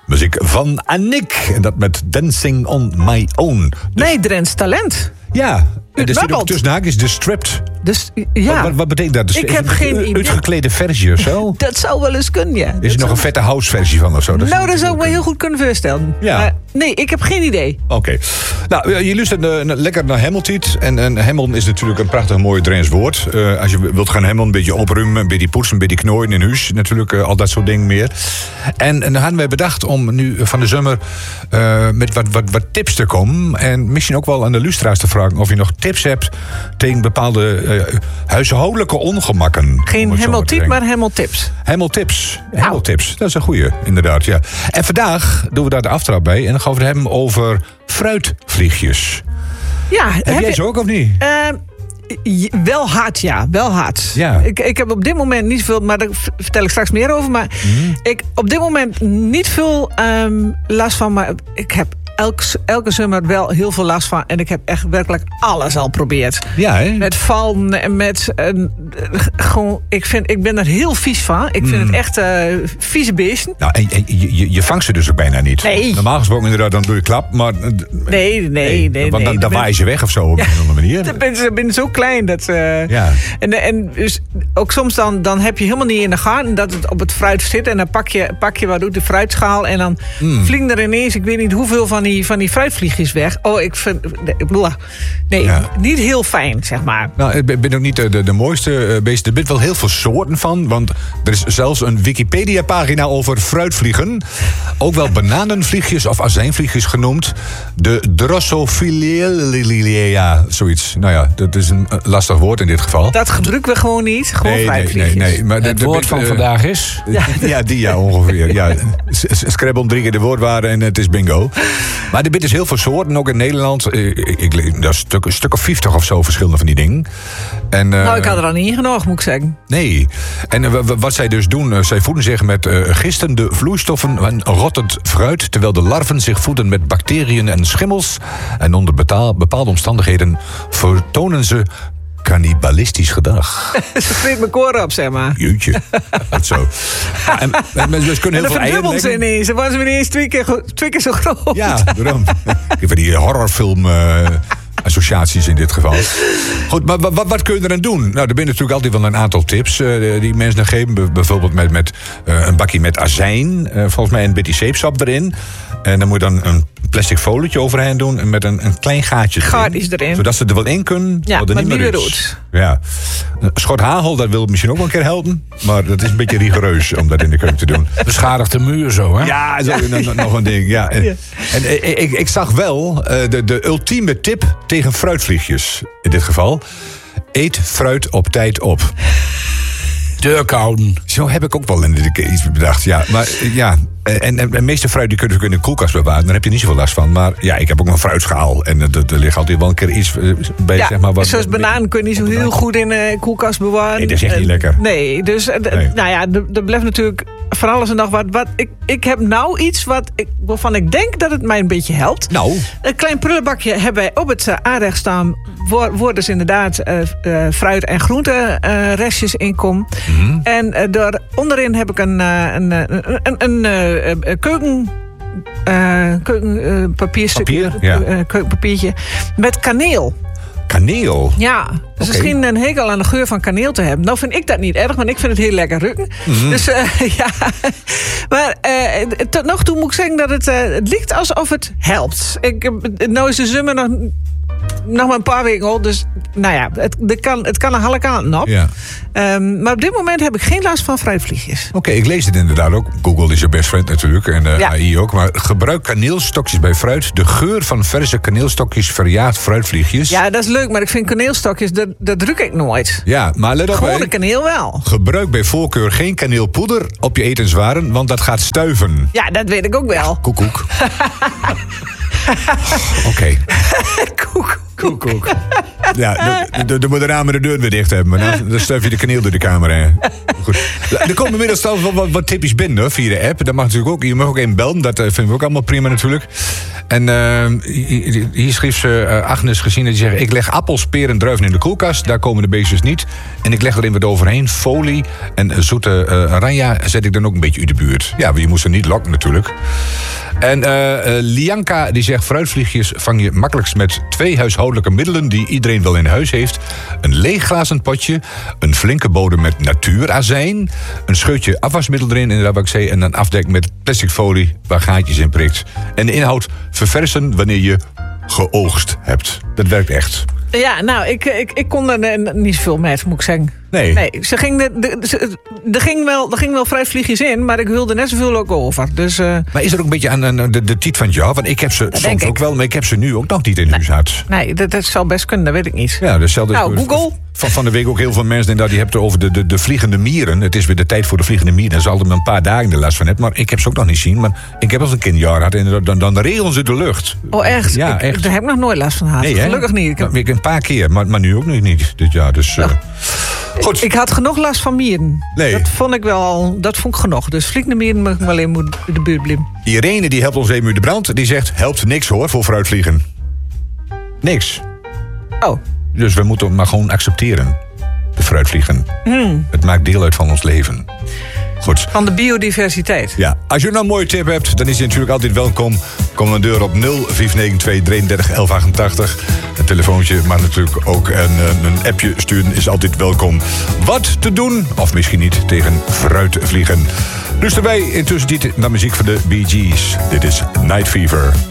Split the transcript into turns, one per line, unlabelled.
Muziek van Annick. En dat met Dancing on My Own.
Nee, Drents talent.
Ja, er zit ook tussen haakjes de stripped.
Dus, ja.
Wat betekent dat?
Ik heb geen idee.
Uitgeklede versie of zo?
Dat zou wel eens kunnen, ja.
Is er nog een vette house versie van of zo?
Dat zou ik me heel goed kunnen voorstellen.
Ja.
Nee, ik heb geen idee.
Oké. Nou, je luistert lekker naar Hamilton. En Hamilton is natuurlijk een prachtig mooi Drents woord. Als je wilt gaan Hamilton, een beetje opruimen, een beetje poetsen, een beetje knooien in huis. Natuurlijk, al dat soort dingen meer. En dan hadden wij bedacht om nu van de zomer met wat tips te komen. En misschien ook wel aan de luisteraars te vragen of je nog tips hebt tegen bepaalde huishoudelijke ongemakken.
Geen Hamilton, maar Hamiltips.
Hamiltips, dat is een goeie, inderdaad, ja. En vandaag doen we daar de aftrap bij. En dan gaan we het hebben over fruitvliegjes.
Ja,
heb jij ze ook of niet?
Wel hard, ja. Wel hard.
Ja.
Ik heb op dit moment niet veel, maar daar vertel ik straks meer over. Maar ik op dit moment niet veel last van. Maar ik heb elke zomer wel heel veel last van. En ik heb echt werkelijk alles al geprobeerd.
Ja, hè?
Met vallen en met... gewoon, ik ben er heel vies van. Ik vind het echt vieze beesten.
Nou, en je vangt ze dus ook bijna niet.
Nee.
Normaal gesproken inderdaad, dan doe je klap. Maar,
nee.
Want dan waai je ze weg of zo op een andere manier.
Ze zijn zo klein. Dat,
ja.
En dus ook soms dan heb je helemaal niet in de gaten dat het op het fruit zit. En dan pak je wat doet de fruitschaal. En dan vliegen er ineens, ik weet niet hoeveel van die fruitvliegjes weg. Oh, ik vind... niet heel fijn, zeg maar.
Nou, ik ben ook niet de mooiste beesten. Er zijn wel heel veel soorten van. Want er is zelfs een Wikipedia-pagina over fruitvliegen. Ook wel bananenvliegjes of azijnvliegjes genoemd. De Drosophila, zoiets. Nou ja, dat is een lastig woord in dit geval.
Dat gebruiken we gewoon niet. Gewoon fruitvliegjes.
Nee. Maar
het woord van vandaag is?
Ja, ongeveer. Ja. Scrabble 3 keer de woordwaarde en het is bingo. Maar er zijn dus heel veel soorten, ook in Nederland. Dat is een stuk of 50 of zo verschillende van die dingen. En,
ik had er al niet genoeg, moet ik zeggen.
Nee. En wat zij dus doen, zij voeden zich met gistende vloeistoffen en rottend fruit, terwijl de larven zich voeden met bacteriën en schimmels. En onder bepaalde omstandigheden vertonen ze cannibalistisch gedrag.
Ze vreet mijn koren op, zeg maar.
Jeetje, dat zo. En dus kunnen heel veel eieren leggen.
Ze ineens. Ze was ineens twee keer zo groot.
Ja, daarom. Ik vind die horrorfilm associaties in dit geval. Goed, maar wat kun je er aan doen? Nou, er zijn natuurlijk altijd wel een aantal tips die mensen dan geven. Bijvoorbeeld met een bakje met azijn. Volgens mij een beetje zeepsap erin. En dan moet je dan een plastic folietje overheen doen. En met een klein gaatje
erin.
Zodat ze er wel in kunnen.
Ja,
maar
niet meer doet.
Ja. Een schot hagel, dat wil misschien ook wel een keer helpen. Maar dat is een beetje rigoureus om dat in de keuken te doen.
Beschadigde muur zo, hè?
Ja, nog een ding. Ja. En ik zag wel de ultieme tip tegen fruitvliegjes. In dit geval. Eet fruit op tijd op.
Deurk houden.
Zo heb ik ook wel iets bedacht. Ja, maar ja. En de meeste fruit die kun je in de koelkast bewaren. Daar heb je niet zoveel last van. Maar ja, ik heb ook een fruitschaal. En er ligt altijd wel een keer iets bij.
Ja,
zeg maar,
zoals bananen kun je niet zo heel goed in de koelkast bewaren.
Nee, dat is echt niet lekker.
Nee, dus nou ja, er blijft natuurlijk van alles en nog wat. Ik heb nou iets waarvan ik denk dat het mij een beetje helpt. Nou? Een klein prullenbakje hebben wij op het aanrecht staan. Waar dus inderdaad fruit- en groenterestjes in komen. Mm-hmm. En onderin heb ik een keukenpapierstukje, keukenpapiertje met kaneel.
Kaneel?
Ja, dus misschien een hekel aan de geur van kaneel te hebben. Nou vind ik dat niet erg, want ik vind het heel lekker ruiken. Mm-hmm. Dus ja. Maar tot nog toe moet ik zeggen dat het lijkt alsof het helpt. Nou is de zomer nog maar een paar weken oud, dus nou ja, het kan een alle kanten op. Ja. Maar op dit moment heb ik geen last van fruitvliegjes.
Oké, ik lees het inderdaad ook. Google is je best friend natuurlijk en AI ook. Maar gebruik kaneelstokjes bij fruit. De geur van verse kaneelstokjes verjaagt fruitvliegjes.
Ja, dat is leuk, maar ik vind kaneelstokjes, dat ruik ik nooit.
Ja, maar let op.
Gewoon de kaneel wel.
Gebruik bij voorkeur geen kaneelpoeder op je etenswaren, want dat gaat stuiven.
Ja, dat weet ik ook wel.
Koekoek. Oké.
Koekoek.
Ja, dan moet de ramen de deur weer dicht hebben. Maar dan stuif je de kaneel door de kamer heen. Goed. Er komen inmiddels zelfs wel wat tipjes binnen via de app. Dat mag natuurlijk ook. Je mag ook even bellen. Dat vinden we ook allemaal prima natuurlijk. En hier schreef ze Agnes gezien dat die zegt... ik leg appels, peren en druiven in de koelkast. Daar komen de beestjes niet. En ik leg erin wat overheen. Folie en zoete aranja zet ik dan ook een beetje uit de buurt. Ja, je moest er niet lokken natuurlijk. En Lianka die zegt... fruitvliegjes vang je makkelijkst met 2 huishoudelijke middelen... die iedereen wel in huis heeft. Een leeg glazen potje. Een flinke bodem met natuurazijn. Een scheutje afwasmiddel erin, inderdaad wat ik zei. En dan afdek met plastic folie waar gaatjes in prikt. En de inhoud verversen wanneer je geoogst hebt. Dat werkt echt.
Ja, nou, ik kon er niet zoveel mee, moet ik zeggen.
Nee.
Er ging wel fruitvliegjes in, maar ik wilde net zoveel ook over. Dus,
maar is er ook een beetje aan de tiet van het jaar? Want ik heb ze soms ook wel, maar ik heb ze nu ook nog niet in huis.
Nee, dat zou best kunnen, dat weet ik niet.
Ja, hetzelfde.
Nou, Google.
Van de week ook heel veel mensen die hebben het over de vliegende mieren. Het is weer de tijd voor de vliegende mieren. Daar zal er maar een paar dagen de last van hebben. Maar ik heb ze ook nog niet zien. Maar ik heb als een kindjaar gehad en dan regelen ze de lucht.
Oh, echt?
Ja, echt.
Daar heb ik nog nooit last van gehad. Nee, gelukkig niet.
Ik een paar keer, maar nu ook nog niet dit jaar. Dus, goed.
Ik had genoeg last van mieren.
Nee.
Dat vond ik genoeg. Dus vliegende mieren mag ik maar alleen in de buurt blijven.
Irene die helpt ons even uit de brand. Die zegt, helpt niks hoor voor fruitvliegen. Niks.
Oh.
Dus we moeten het maar gewoon accepteren. De fruitvliegen. Het maakt deel uit van ons leven. Goed.
Van de biodiversiteit.
Ja. Als je nou een mooie tip hebt, dan is je natuurlijk altijd welkom. Kom een deur op 0492 33 1188. Een telefoontje, maar natuurlijk ook een appje sturen is altijd welkom. Wat te doen, of misschien niet, tegen fruitvliegen. Dus erbij intussen naar muziek van de Bee Gees. Dit is Night Fever.